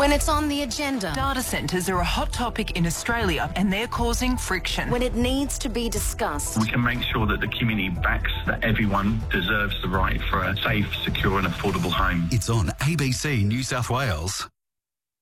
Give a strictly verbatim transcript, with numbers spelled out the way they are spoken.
When it's on the agenda. Data centres are a hot topic in Australia and they're causing friction. When it needs to be discussed. We can make sure that the community backs that everyone deserves the right for a safe, secure and affordable home. It's on A B C New South Wales.